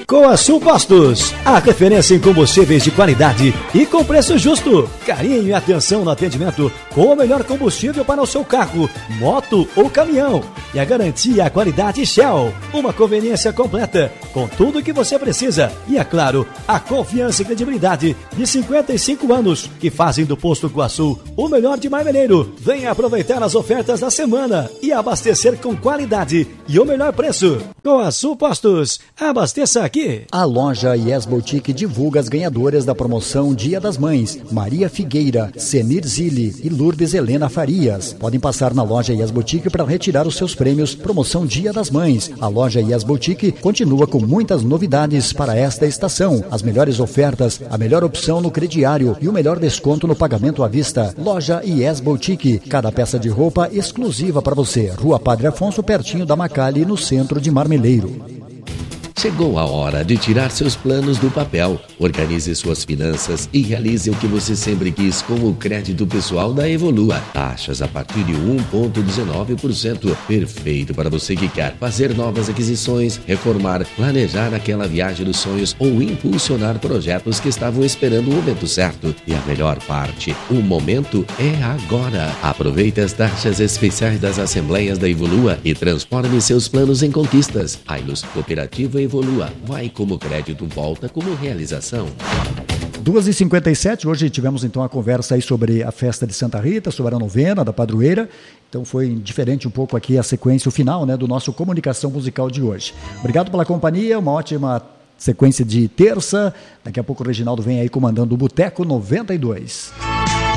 Coasul Postos, a referência em combustíveis de qualidade e com preço justo. Carinho e atenção no atendimento com o melhor combustível para o seu carro, moto ou caminhão. E a garantia e a qualidade Shell. Uma conveniência completa com tudo o que você precisa. E é claro, a confiança e credibilidade de 55 anos que fazem do Posto Coasul o melhor de Marmeleiro. Venha aproveitar as ofertas da semana e abastecer com qualidade e o melhor preço. Coasul Postos, abasteça aqui. A loja Yes Boutique divulga as ganhadoras da promoção Dia das Mães, Maria Figueira, Senir Zilli e Lourdes Helena Farias. Podem passar na loja Yes Boutique para retirar os seus prêmios. Promoção Dia das Mães. A loja Yes Boutique continua com muitas novidades para esta estação. As melhores ofertas, a melhor opção no crediário e o melhor desconto no pagamento à vista. Loja Yes Boutique. Cada peça de roupa exclusiva para você. Rua Padre Afonso, pertinho da Macali, no centro de Marmeleiro. Chegou a hora de tirar seus planos do papel. Organize suas finanças e realize o que você sempre quis com o crédito pessoal da Evolua. Taxas a partir de 1,19%. Perfeito para você que quer fazer novas aquisições, reformar, planejar aquela viagem dos sonhos ou impulsionar projetos que estavam esperando o momento certo. E a melhor parte, o momento é agora. Aproveite as taxas especiais das assembleias da Evolua e transforme seus planos em conquistas. A Ilus Cooperativa Evolua, vai como crédito, volta como realização. 2h57, hoje tivemos então a conversa aí sobre a festa de Santa Rita, sobre a novena da padroeira. Então foi diferente um pouco aqui a sequência, o final, né, do nosso Comunicação Musical de hoje. Obrigado pela companhia, uma ótima sequência de terça. Daqui a pouco o Reginaldo vem aí comandando o Boteco 92.